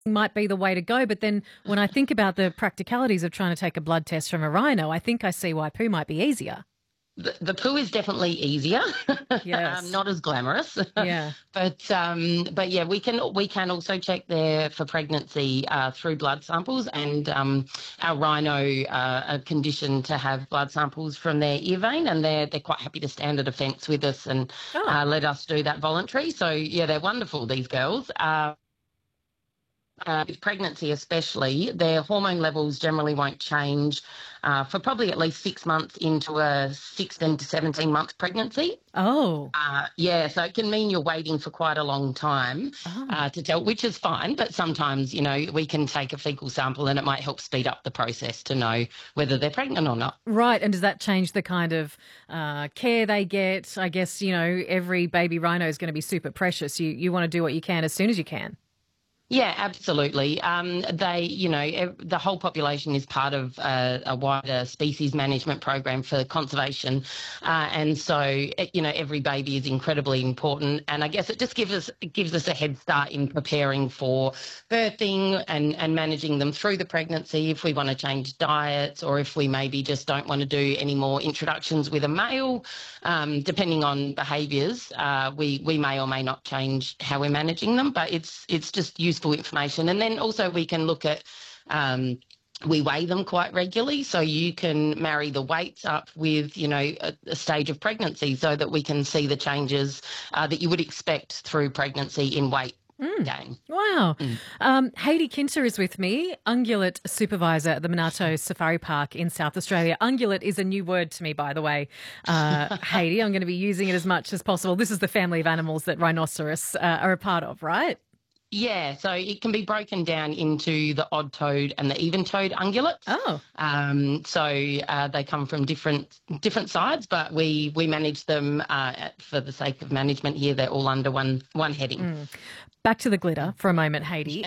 might be the way to go. But then when I think about the practicalities of trying to take a blood test from a rhino, I think I see why poo might be easier. The poo is definitely easier, Yes. not as glamorous, Yeah. but yeah, we can also check there for pregnancy through blood samples, and our rhino are conditioned to have blood samples from their ear vein, and they're quite happy to stand at a fence with us and Oh, let us do that voluntary. So yeah, they're wonderful, these girls. With pregnancy especially, their hormone levels generally won't change for probably at least 6 months into a 16 to 17 month pregnancy. oh, Yeah, so it can mean you're waiting for quite a long time oh. to tell, which is fine, but sometimes, we can take a fecal sample and it might help speed up the process to know whether they're pregnant or not. Right. And does that change the kind of care they get? I guess, every baby rhino is going to be super precious. You want to do what you can as soon as you can. Yeah, absolutely. The whole population is part of a wider species management program for conservation, and so every baby is incredibly important. And I guess it just gives us a head start in preparing for birthing and managing them through the pregnancy. If we want to change diets, or if we maybe just don't want to do any more introductions with a male, depending on behaviours, we may or may not change how we're managing them. But it's just useful information. And then also we can look at we weigh them quite regularly, so you can marry the weights up with a stage of pregnancy, so that we can see the changes that you would expect through pregnancy in weight gain. Wow. Mm. Heidi Kinter is with me, ungulate supervisor at the Monarto Safari Park in South Australia. Ungulate is a new word to me, by the way, Heidi. I'm going to be using it as much as possible. This is the family of animals that rhinoceros are a part of, right? Yeah, so it can be broken down into the odd-toed and the even-toed ungulates. Oh. They come from different sides, but we manage them for the sake of management here. They're all under one heading. Back to the glitter for a moment, Heidi.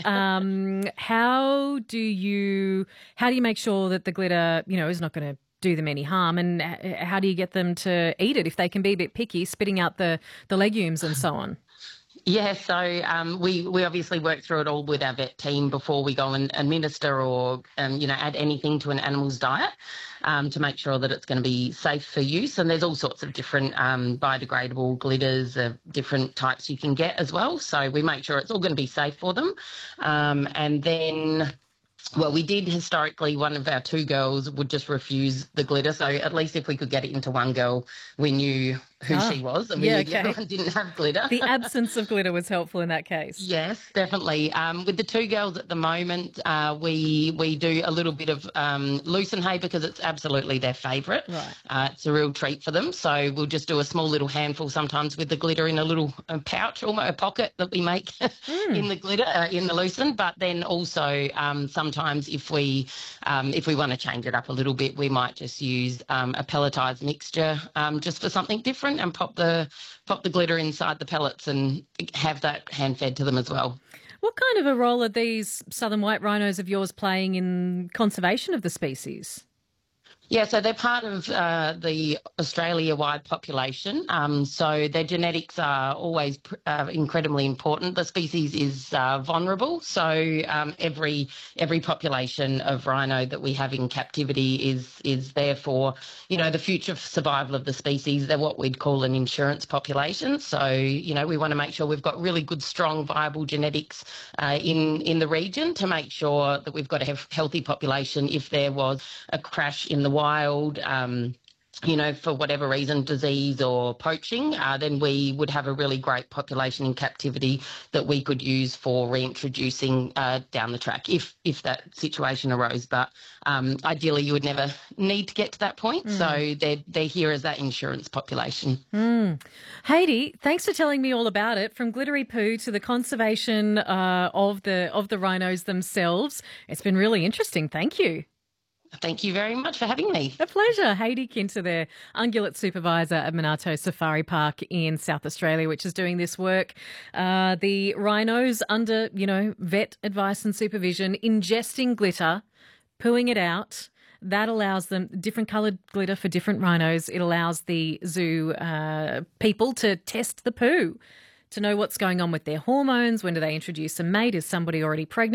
How do you make sure that the glitter, is not going to do them any harm, and how do you get them to eat it if they can be a bit picky, spitting out the legumes and so on? Yeah, so we obviously work through it all with our vet team before we go and administer or add anything to an animal's diet, to make sure that it's going to be safe for use. And there's all sorts of different biodegradable glitters of different types you can get as well. So we make sure it's all going to be safe for them, and then. Well, we did historically. One of our two girls would just refuse the glitter. So at least if we could get it into one girl, we knew who she was, and we knew the other one didn't have glitter. The absence of glitter was helpful in that case. Yes, definitely. With the two girls at the moment, we do a little bit of lucerne hay because it's absolutely their favourite. Right. It's a real treat for them. So we'll just do a small little handful sometimes with the glitter in a little pouch, almost a pocket that we make in the glitter, in the lucerne. But then also sometimes if we want to change it up a little bit, we might just use a pelletized mixture just for something different, and pop the glitter inside the pellets and have that hand fed to them as well. What kind of a role are these southern white rhinos of yours playing in conservation of the species? Yeah, so they're part of the Australia-wide population. So their genetics are always incredibly important. The species is vulnerable, so every population of rhino that we have in captivity is there for the future survival of the species. They're what we'd call an insurance population. So we want to make sure we've got really good, strong, viable genetics in the region to make sure that we've got a healthy population if there was a crash in the wild, for whatever reason, disease or poaching, then we would have a really great population in captivity that we could use for reintroducing down the track if that situation arose. But ideally, you would never need to get to that point. So they're here as that insurance population. Heidi, thanks for telling me all about it, from glittery poo to the conservation of the rhinos themselves. It's been really interesting. Thank you. Thank you very much for having me. A pleasure. Heidi Kinter there, ungulate supervisor at Monarto Safari Park in South Australia, which is doing this work. The rhinos under, vet advice and supervision, ingesting glitter, pooing it out. That allows them different coloured glitter for different rhinos. It allows the zoo people to test the poo to know what's going on with their hormones. When do they introduce a mate? Is somebody already pregnant?